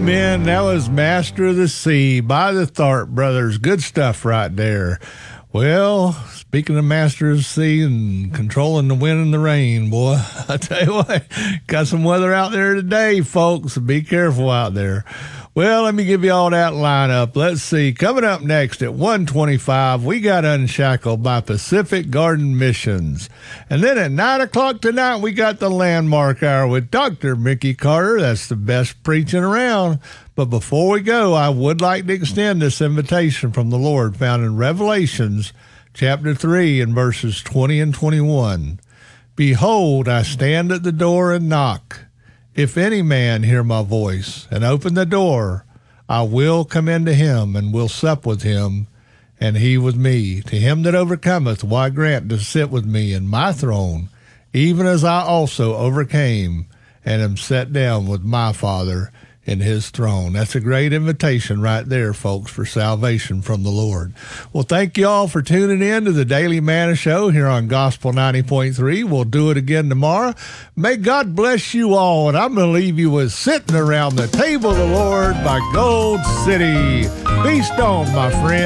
Amen. That was Master of the Sea by the Tharp Brothers. Good stuff right there. Well, speaking of Master of the Sea and controlling the wind and the rain, boy, I tell you what, got some weather out there today, folks. Be careful out there. Well, let me give you all that lineup. Let's see. Coming up next at 1:25, we got Unshackled by Pacific Garden Missions. And then at 9 o'clock tonight, we got the Landmark Hour with Dr. Mickey Carter. That's the best preaching around. But before we go, I would like to extend this invitation from the Lord found in Revelations chapter 3 and verses 20 and 21. Behold, I stand at the door and knock. If any man hear my voice and open the door, I will come into him and will sup with him, and he with me. To him that overcometh will I grant to sit with me in my throne, even as I also overcame and am set down with my Father in his throne. That's a great invitation right there, folks, for salvation from the Lord. Well, thank you all for tuning in to the Daily Manna Show here on Gospel 90.3. We'll do it again tomorrow. May God bless you all, and I'm going to leave you with Sitting Around the Table of the Lord by Gold City. Feast on, my friend.